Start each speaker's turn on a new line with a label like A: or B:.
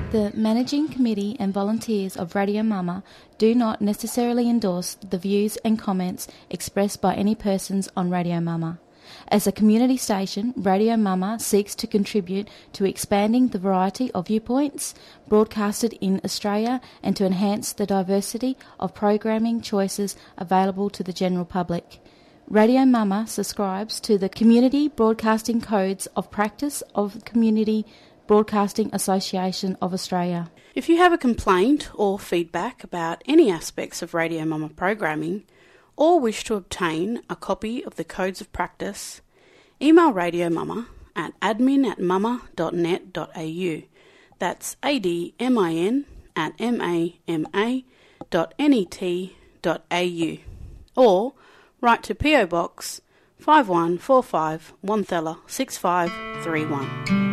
A: The Managing Committee and volunteers of Radio Mama do not necessarily endorse the views and comments expressed by any persons on Radio Mama. As a community station, Radio Mama seeks to contribute to expanding the variety of viewpoints broadcasted in Australia and to enhance the diversity of programming choices available to the general public. Radio Mama subscribes to the Community Broadcasting Codes of Practice of the Community Broadcasting Association of Australia.
B: If you have a complaint or feedback about any aspects of Radio Mama programming, or wish to obtain a copy of the Codes of Practice, email Radio Mama at admin@mama.net.au. That's admin@mama.net.au. Or write to PO Box 5145 Wonthella 6531.